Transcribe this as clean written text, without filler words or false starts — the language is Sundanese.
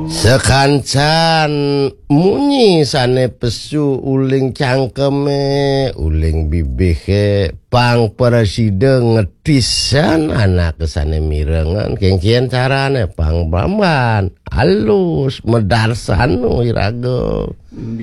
Sekancan munyi sane pesu uling cangkeme uling bibihe pang presiden ngetisan anak kesane mirengan kengkian carane pang bamban halus medarsanu irago